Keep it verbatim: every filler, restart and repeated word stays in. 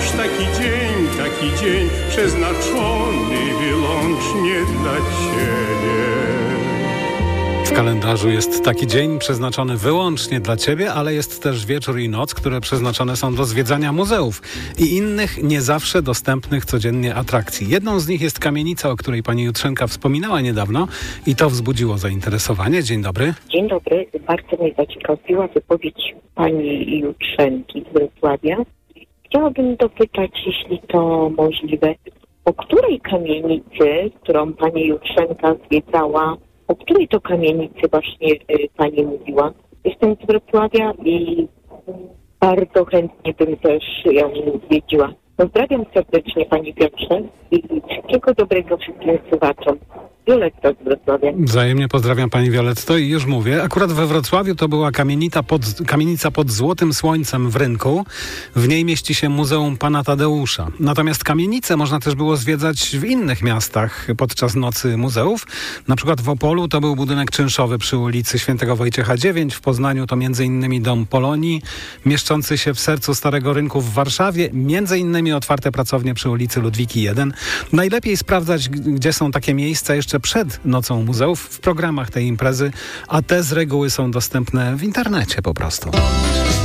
już taki dzień, taki dzień przeznaczony wyłącznie dla Ciebie. W kalendarzu jest taki dzień przeznaczony wyłącznie dla Ciebie, ale jest też wieczór i noc, które przeznaczone są do zwiedzania muzeów i innych nie zawsze dostępnych codziennie atrakcji. Jedną z nich jest kamienica, o której pani Jutrzenka wspominała niedawno i to wzbudziło zainteresowanie. Dzień dobry. Dzień dobry. Bardzo mnie zaciekawiła wypowiedź pani Jutrzenki z Wrocławia. Chciałabym dopytać, jeśli to możliwe, o której kamienicy, którą pani Jutrzenka zwiedzała, o której to kamienicy właśnie y, pani mówiła? Jestem z Wrocławia i bardzo chętnie bym też ją zwiedziła. Pozdrawiam serdecznie pani Piotrze i wszystkiego dobrego wszystkim słuchaczom. Violetta z Wrocławia. Wzajemnie pozdrawiam pani Violetto i już mówię. Akurat we Wrocławiu to była kamienica pod, kamienica pod Złotym Słońcem w Rynku. W niej mieści się Muzeum Pana Tadeusza. Natomiast kamienice można też było zwiedzać w innych miastach podczas Nocy Muzeów. Na przykład w Opolu to był budynek czynszowy przy ulicy Świętego Wojciecha dziewięć. W Poznaniu to między innymi Dom Polonii, mieszczący się w sercu Starego Rynku w Warszawie. Między innymi otwarte pracownie przy ulicy Ludwiki jeden. Najlepiej sprawdzać, gdzie są takie miejsca jeszcze przed Nocą Muzeów w programach tej imprezy, a te z reguły są dostępne w internecie po prostu.